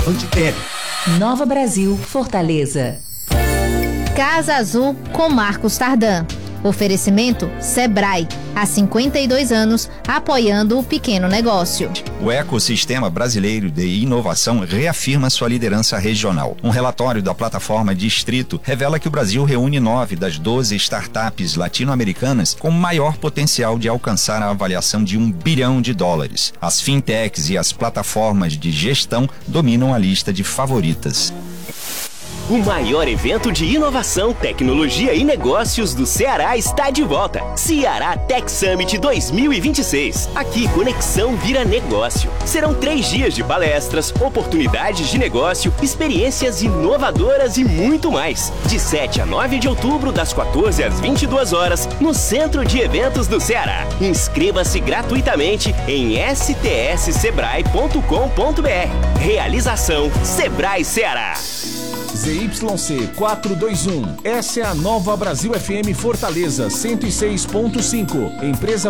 gostavam de ter. Nova Brasil, Fortaleza. Casa Azul com Marcos Tardan. Oferecimento Sebrae, há 52 anos, apoiando o pequeno negócio. O ecossistema brasileiro de inovação reafirma sua liderança regional. Um relatório da plataforma Distrito revela que o Brasil reúne 9 das 12 startups latino-americanas com maior potencial de alcançar a avaliação de US$1 bilhão. As fintechs e as plataformas de gestão dominam a lista de favoritas. O maior evento de inovação, tecnologia e negócios do Ceará está de volta. Ceará Tech Summit 2026. Aqui, conexão vira negócio. Serão 3 dias de palestras, oportunidades de negócio, experiências inovadoras e muito mais. De 7 a 9 de outubro, das 14 às 22 horas, no Centro de Eventos do Ceará. Inscreva-se gratuitamente em stssebrae.com.br. Realização Sebrae Ceará. ZYC 421. Essa é a Nova Brasil FM Fortaleza 106.5. Empresa